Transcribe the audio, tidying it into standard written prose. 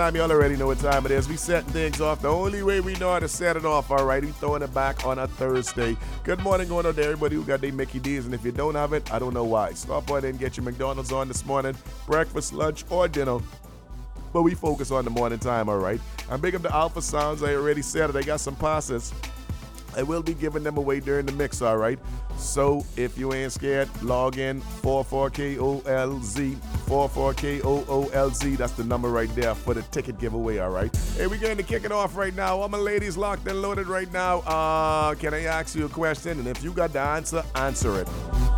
You already know what time it is. We setting things off the only way we know how to set it off, all right? We throwing it back on a Thursday. Good morning going on to everybody who got their Mickey D's, and if you don't have it, I don't know why. Stop by there and get your McDonald's on this morning, breakfast, lunch, or dinner. But we focus on the morning time, all right? And big up the Alpha Sounds. I already said it. I got some passes. I will be giving them away during the mix, all right? So if you ain't scared, log in 44KOLZ, 44KOOLZ. That's the number right there for the ticket giveaway, all right? Hey, we're going to kick it off right now. All my ladies locked and loaded right now. Can I ask you a question? And if you got the answer, answer it.